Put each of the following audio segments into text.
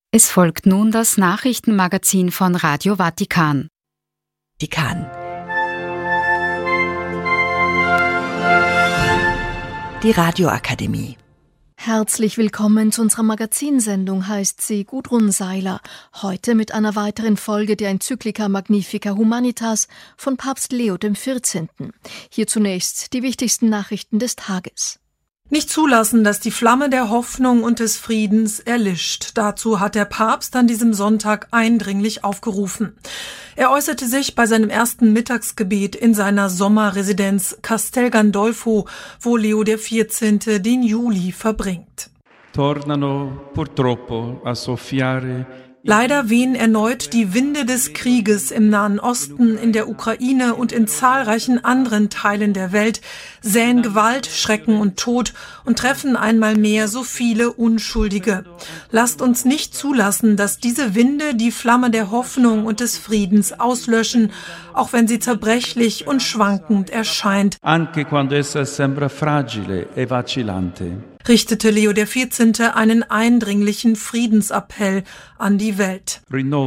Es folgt nun das Nachrichtenmagazin von Radio Vatikan. Die Radioakademie. Herzlich willkommen zu unserer Magazinsendung, heißt sie Gudrun Seiler. Heute mit einer weiteren Folge der Enzyklika Magnifica Humanitas von Papst Leo XIV. Hier zunächst die wichtigsten Nachrichten des Tages. Nicht zulassen, dass die Flamme der Hoffnung und des Friedens erlischt. Dazu hat der Papst an diesem Sonntag eindringlich aufgerufen. Er äußerte sich bei seinem ersten Mittagsgebet in seiner Sommerresidenz Castel Gandolfo, wo Leo XIV. Den Juli verbringt. Tornano purtroppo a soffiare. Leider wehen erneut die Winde des Krieges im Nahen Osten, in der Ukraine und in zahlreichen anderen Teilen der Welt, säen Gewalt, Schrecken und Tod und treffen einmal mehr so viele Unschuldige. Lasst uns nicht zulassen, dass diese Winde die Flamme der Hoffnung und des Friedens auslöschen, auch wenn sie zerbrechlich und schwankend erscheint. Anche quando essa sembra fragile e vacillante. Richtete Leo XIV. Einen eindringlichen Friedensappell an die Welt.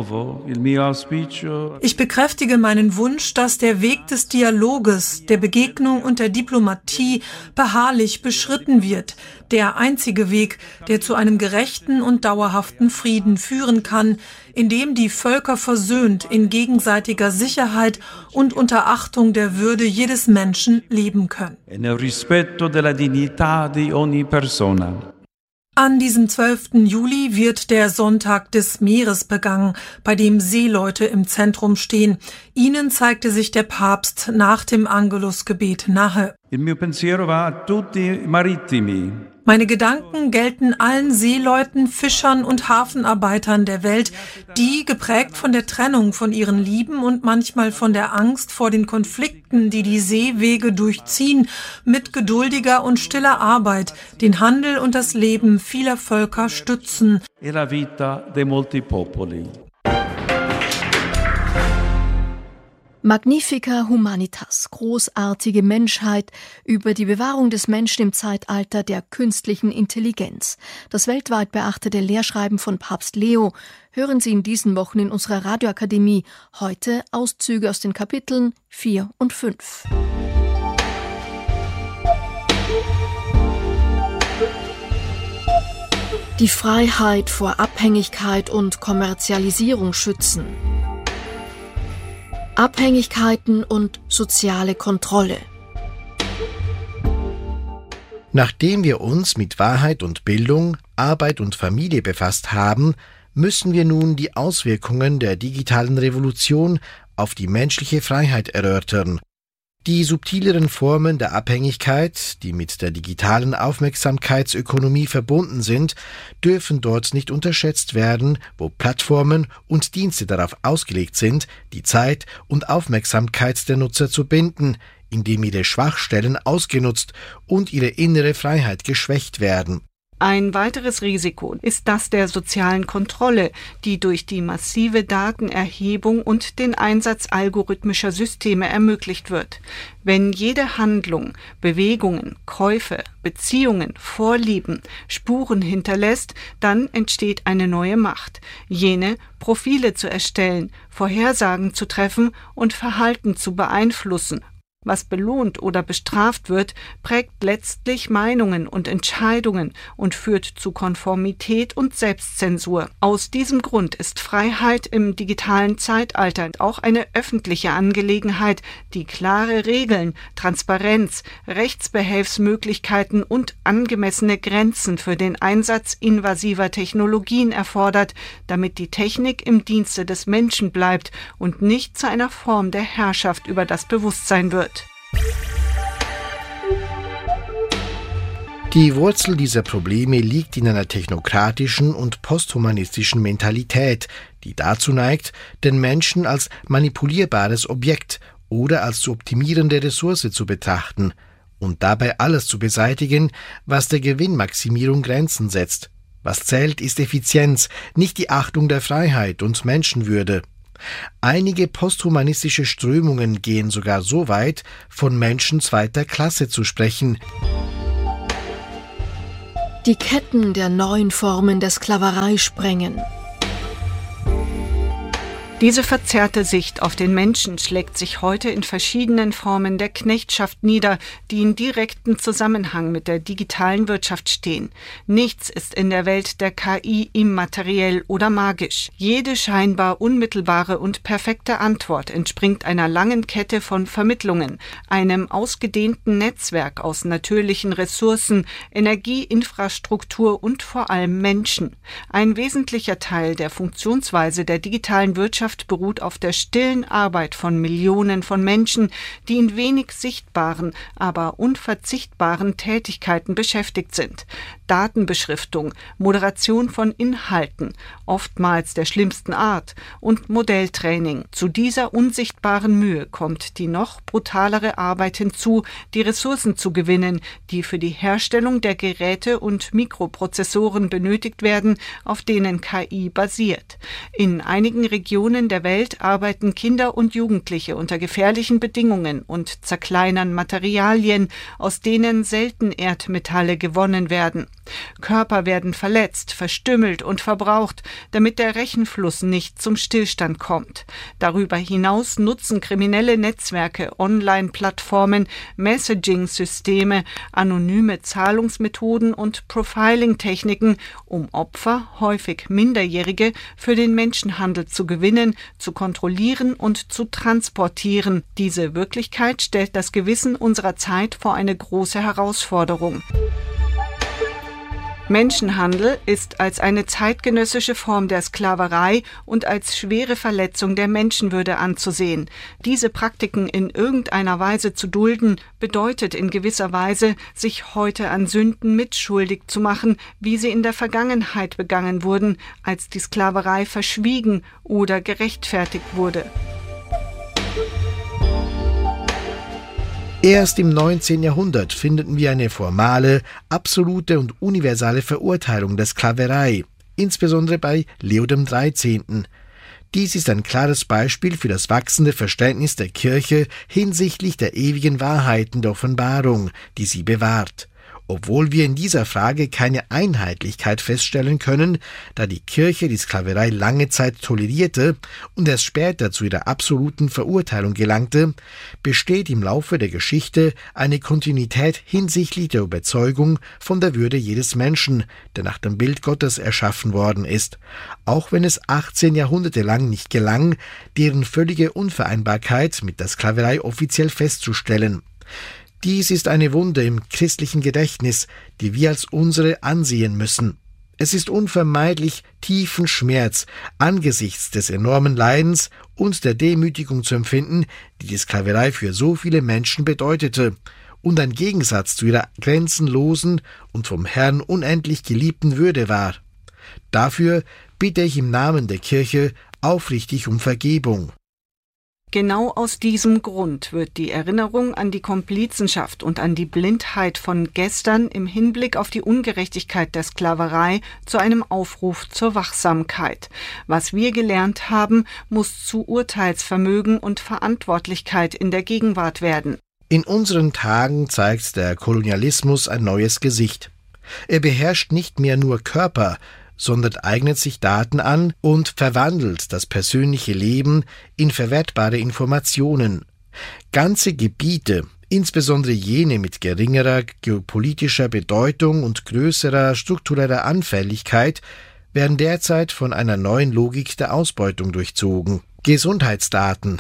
Ich bekräftige meinen Wunsch, dass der Weg des Dialoges, der Begegnung und der Diplomatie beharrlich beschritten wird. Der einzige Weg, der zu einem gerechten und dauerhaften Frieden führen kann, in dem die Völker versöhnt in gegenseitiger Sicherheit und unter Achtung der Würde jedes Menschen leben können. An diesem 12. Juli wird der Sonntag des Meeres begangen, bei dem Seeleute im Zentrum stehen. Ihnen zeigte sich der Papst nach dem Angelusgebet nahe. Meine Gedanken gelten allen Seeleuten, Fischern und Hafenarbeitern der Welt, die, geprägt von der Trennung von ihren Lieben und manchmal von der Angst vor den Konflikten, die die Seewege durchziehen, mit geduldiger und stiller Arbeit den Handel und das Leben vieler Völker stützen. Magnifica Humanitas, großartige Menschheit über die Bewahrung des Menschen im Zeitalter der künstlichen Intelligenz. Das weltweit beachtete Lehrschreiben von Papst Leo hören Sie in diesen Wochen in unserer Radioakademie. Heute Auszüge aus den Kapiteln 4 und 5. Die Freiheit vor Abhängigkeit und Kommerzialisierung schützen. Abhängigkeiten und soziale Kontrolle. Nachdem wir uns mit Wahrheit und Bildung, Arbeit und Familie befasst haben, müssen wir nun die Auswirkungen der digitalen Revolution auf die menschliche Freiheit erörtern. Die subtileren Formen der Abhängigkeit, die mit der digitalen Aufmerksamkeitsökonomie verbunden sind, dürfen dort nicht unterschätzt werden, wo Plattformen und Dienste darauf ausgelegt sind, die Zeit und Aufmerksamkeit der Nutzer zu binden, indem ihre Schwachstellen ausgenutzt und ihre innere Freiheit geschwächt werden. Ein weiteres Risiko ist das der sozialen Kontrolle, die durch die massive Datenerhebung und den Einsatz algorithmischer Systeme ermöglicht wird. Wenn jede Handlung, Bewegungen, Käufe, Beziehungen, Vorlieben Spuren hinterlässt, dann entsteht eine neue Macht, jene, Profile zu erstellen, Vorhersagen zu treffen und Verhalten zu beeinflussen. Was belohnt oder bestraft wird, prägt letztlich Meinungen und Entscheidungen und führt zu Konformität und Selbstzensur. Aus diesem Grund ist Freiheit im digitalen Zeitalter auch eine öffentliche Angelegenheit, die klare Regeln, Transparenz, Rechtsbehelfsmöglichkeiten und angemessene Grenzen für den Einsatz invasiver Technologien erfordert, damit die Technik im Dienste des Menschen bleibt und nicht zu einer Form der Herrschaft über das Bewusstsein wird. Die Wurzel dieser Probleme liegt in einer technokratischen und posthumanistischen Mentalität, die dazu neigt, den Menschen als manipulierbares Objekt oder als zu optimierende Ressource zu betrachten und dabei alles zu beseitigen, was der Gewinnmaximierung Grenzen setzt. Was zählt, ist Effizienz, nicht die Achtung der Freiheit und Menschenwürde. Einige posthumanistische Strömungen gehen sogar so weit, von Menschen zweiter Klasse zu sprechen. Die Ketten der neuen Formen der Sklaverei sprengen. Diese verzerrte Sicht auf den Menschen schlägt sich heute in verschiedenen Formen der Knechtschaft nieder, die in direktem Zusammenhang mit der digitalen Wirtschaft stehen. Nichts ist in der Welt der KI immateriell oder magisch. Jede scheinbar unmittelbare und perfekte Antwort entspringt einer langen Kette von Vermittlungen, einem ausgedehnten Netzwerk aus natürlichen Ressourcen, Energie, Infrastruktur und vor allem Menschen. Ein wesentlicher Teil der Funktionsweise der digitalen Wirtschaft beruht auf der stillen Arbeit von Millionen von Menschen, die in wenig sichtbaren, aber unverzichtbaren Tätigkeiten beschäftigt sind. Datenbeschriftung, Moderation von Inhalten, oftmals der schlimmsten Art, und Modelltraining. Zu dieser unsichtbaren Mühe kommt die noch brutalere Arbeit hinzu, die Ressourcen zu gewinnen, die für die Herstellung der Geräte und Mikroprozessoren benötigt werden, auf denen KI basiert. In einigen Regionen der Welt arbeiten Kinder und Jugendliche unter gefährlichen Bedingungen und zerkleinern Materialien, aus denen selten Erdmetalle gewonnen werden. Körper werden verletzt, verstümmelt und verbraucht, damit der Rechenfluss nicht zum Stillstand kommt. Darüber hinaus nutzen kriminelle Netzwerke, Online-Plattformen, Messaging-Systeme, anonyme Zahlungsmethoden und Profiling-Techniken, um Opfer, häufig Minderjährige, für den Menschenhandel zu gewinnen, zu kontrollieren und zu transportieren. Diese Wirklichkeit stellt das Gewissen unserer Zeit vor eine große Herausforderung. Menschenhandel ist als eine zeitgenössische Form der Sklaverei und als schwere Verletzung der Menschenwürde anzusehen. Diese Praktiken in irgendeiner Weise zu dulden, bedeutet in gewisser Weise, sich heute an Sünden mitschuldig zu machen, wie sie in der Vergangenheit begangen wurden, als die Sklaverei verschwiegen oder gerechtfertigt wurde. Erst im 19. Jahrhundert finden wir eine formale, absolute und universale Verurteilung der Sklaverei, insbesondere bei Leo XIII. Dies ist ein klares Beispiel für das wachsende Verständnis der Kirche hinsichtlich der ewigen Wahrheiten der Offenbarung, die sie bewahrt. Obwohl wir in dieser Frage keine Einheitlichkeit feststellen können, da die Kirche die Sklaverei lange Zeit tolerierte und erst später zu ihrer absoluten Verurteilung gelangte, besteht im Laufe der Geschichte eine Kontinuität hinsichtlich der Überzeugung von der Würde jedes Menschen, der nach dem Bild Gottes erschaffen worden ist, auch wenn es 18 Jahrhunderte lang nicht gelang, deren völlige Unvereinbarkeit mit der Sklaverei offiziell festzustellen. Dies ist eine Wunde im christlichen Gedächtnis, die wir als unsere ansehen müssen. Es ist unvermeidlich, tiefen Schmerz angesichts des enormen Leidens und der Demütigung zu empfinden, die die Sklaverei für so viele Menschen bedeutete und ein Gegensatz zu ihrer grenzenlosen und vom Herrn unendlich geliebten Würde war. Dafür bitte ich im Namen der Kirche aufrichtig um Vergebung. Genau aus diesem Grund wird die Erinnerung an die Komplizenschaft und an die Blindheit von gestern im Hinblick auf die Ungerechtigkeit der Sklaverei zu einem Aufruf zur Wachsamkeit. Was wir gelernt haben, muss zu Urteilsvermögen und Verantwortlichkeit in der Gegenwart werden. In unseren Tagen zeigt der Kolonialismus ein neues Gesicht. Er beherrscht nicht mehr nur Körper, sondern eignet sich Daten an und verwandelt das persönliche Leben in verwertbare Informationen. Ganze Gebiete, insbesondere jene mit geringerer geopolitischer Bedeutung und größerer struktureller Anfälligkeit, werden derzeit von einer neuen Logik der Ausbeutung durchzogen. Gesundheitsdaten,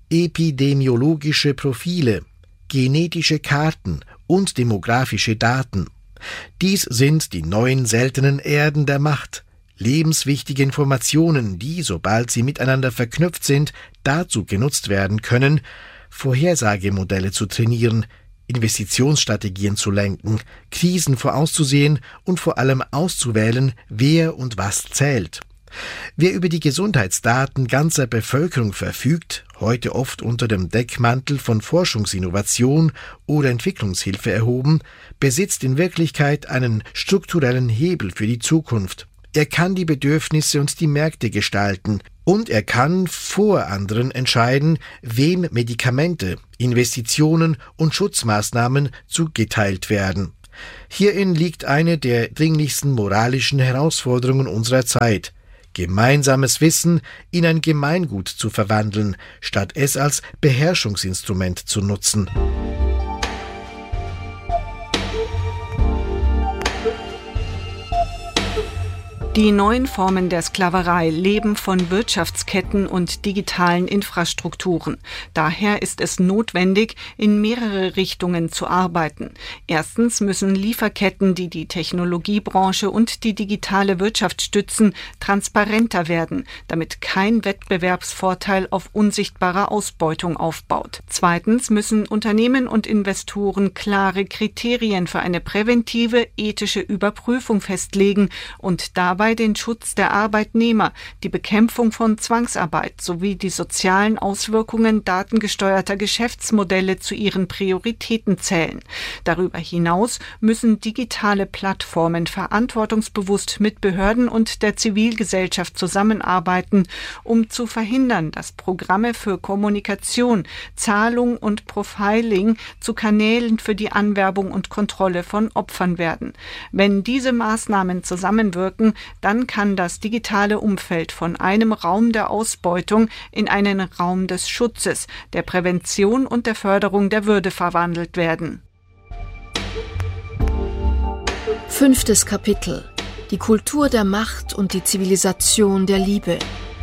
epidemiologische Profile, genetische Karten und demografische Daten. Dies sind die neuen seltenen Erden der Macht, lebenswichtige Informationen, die, sobald sie miteinander verknüpft sind, dazu genutzt werden können, Vorhersagemodelle zu trainieren, Investitionsstrategien zu lenken, Krisen vorauszusehen und vor allem auszuwählen, wer und was zählt. Wer über die Gesundheitsdaten ganzer Bevölkerung verfügt, heute oft unter dem Deckmantel von Forschungsinnovation oder Entwicklungshilfe erhoben, besitzt in Wirklichkeit einen strukturellen Hebel für die Zukunft. Er kann die Bedürfnisse und die Märkte gestalten und er kann vor anderen entscheiden, wem Medikamente, Investitionen und Schutzmaßnahmen zugeteilt werden. Hierin liegt eine der dringlichsten moralischen Herausforderungen unserer Zeit. gemeinsames Wissen in ein Gemeingut zu verwandeln, statt es als Beherrschungsinstrument zu nutzen. Die neuen Formen der Sklaverei leben von Wirtschaftsketten und digitalen Infrastrukturen. Daher ist es notwendig, in mehrere Richtungen zu arbeiten. Erstens müssen Lieferketten, die die Technologiebranche und die digitale Wirtschaft stützen, transparenter werden, damit kein Wettbewerbsvorteil auf unsichtbare Ausbeutung aufbaut. Zweitens müssen Unternehmen und Investoren klare Kriterien für eine präventive, ethische Überprüfung festlegen und dabei den Schutz der Arbeitnehmer, die Bekämpfung von Zwangsarbeit sowie die sozialen Auswirkungen datengesteuerter Geschäftsmodelle zu ihren Prioritäten zählen. Darüber hinaus müssen digitale Plattformen verantwortungsbewusst mit Behörden und der Zivilgesellschaft zusammenarbeiten, um zu verhindern, dass Programme für Kommunikation, Zahlung und Profiling zu Kanälen für die Anwerbung und Kontrolle von Opfern werden. Wenn diese Maßnahmen zusammenwirken, dann kann das digitale Umfeld von einem Raum der Ausbeutung in einen Raum des Schutzes, der Prävention und der Förderung der Würde verwandelt werden. 5. Kapitel: Die Kultur der Macht und die Zivilisation der Liebe.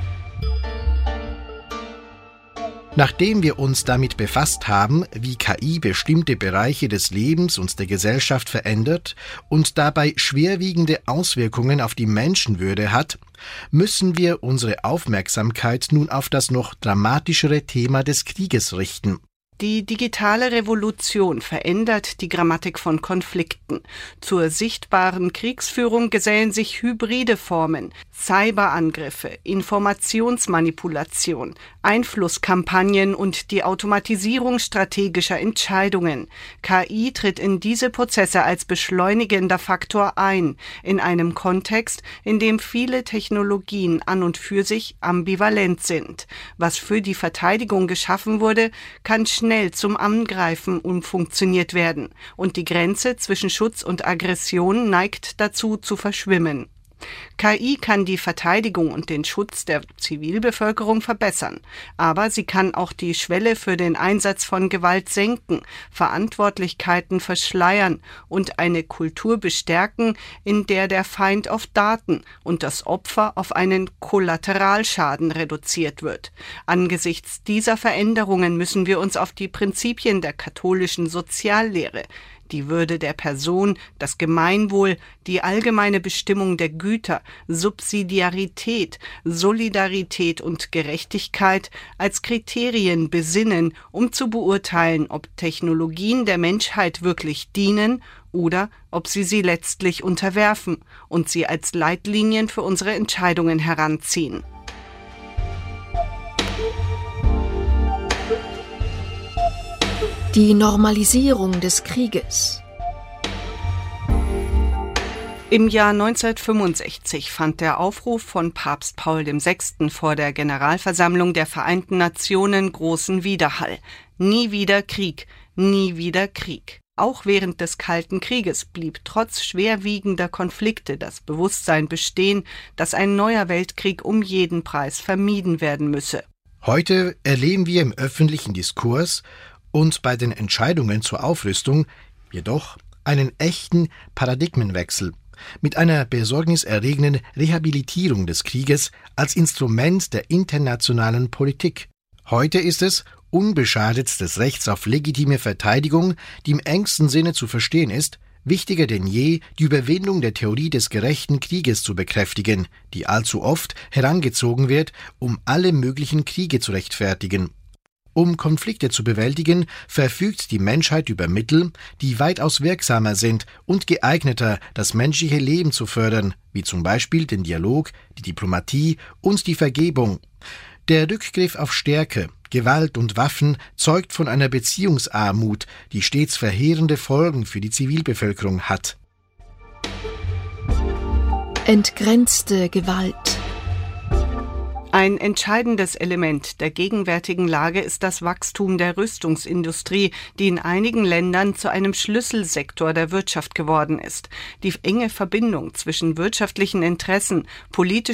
Nachdem wir uns damit befasst haben, wie KI bestimmte Bereiche des Lebens und der Gesellschaft verändert und dabei schwerwiegende Auswirkungen auf die Menschenwürde hat, müssen wir unsere Aufmerksamkeit nun auf das noch dramatischere Thema des Krieges richten. Die digitale Revolution verändert die Grammatik von Konflikten. Zur sichtbaren Kriegsführung gesellen sich hybride Formen, Cyberangriffe, Informationsmanipulation, Einflusskampagnen und die Automatisierung strategischer Entscheidungen. KI tritt in diese Prozesse als beschleunigender Faktor ein, in einem Kontext, in dem viele Technologien an und für sich ambivalent sind. Was für die Verteidigung geschaffen wurde, kann schnell zum Angreifen umfunktioniert werden und die Grenze zwischen Schutz und Aggression neigt dazu zu verschwimmen. KI kann die Verteidigung und den Schutz der Zivilbevölkerung verbessern, aber sie kann auch die Schwelle für den Einsatz von Gewalt senken, Verantwortlichkeiten verschleiern und eine Kultur bestärken, in der der Feind auf Daten und das Opfer auf einen Kollateralschaden reduziert wird. Angesichts dieser Veränderungen müssen wir uns auf die Prinzipien der katholischen Soziallehre, die Würde der Person, das Gemeinwohl, die allgemeine Bestimmung der Güter, Subsidiarität, Solidarität und Gerechtigkeit als Kriterien besinnen, um zu beurteilen, ob Technologien der Menschheit wirklich dienen oder ob sie letztlich unterwerfen und sie als Leitlinien für unsere Entscheidungen heranziehen. Die Normalisierung des Krieges. Im Jahr 1965 fand der Aufruf von Papst Paul VI. Vor der Generalversammlung der Vereinten Nationen großen Widerhall. Nie wieder Krieg, nie wieder Krieg. Auch während des Kalten Krieges blieb trotz schwerwiegender Konflikte das Bewusstsein bestehen, dass ein neuer Weltkrieg um jeden Preis vermieden werden müsse. Heute erleben wir im öffentlichen Diskurs und bei den Entscheidungen zur Aufrüstung jedoch einen echten Paradigmenwechsel mit einer besorgniserregenden Rehabilitierung des Krieges als Instrument der internationalen Politik. Heute ist es, unbeschadet des Rechts auf legitime Verteidigung, die im engsten Sinne zu verstehen ist, wichtiger denn je, die Überwindung der Theorie des gerechten Krieges zu bekräftigen, die allzu oft herangezogen wird, um alle möglichen Kriege zu rechtfertigen. Um Konflikte zu bewältigen, verfügt die Menschheit über Mittel, die weitaus wirksamer sind und geeigneter, das menschliche Leben zu fördern, wie zum Beispiel den Dialog, die Diplomatie und die Vergebung. Der Rückgriff auf Stärke, Gewalt und Waffen zeugt von einer Beziehungsarmut, die stets verheerende Folgen für die Zivilbevölkerung hat. Entgrenzte Gewalt. Ein entscheidendes Element der gegenwärtigen Lage ist das Wachstum der Rüstungsindustrie, die in einigen Ländern zu einem Schlüsselsektor der Wirtschaft geworden ist. Die enge Verbindung zwischen wirtschaftlichen Interessen, politischen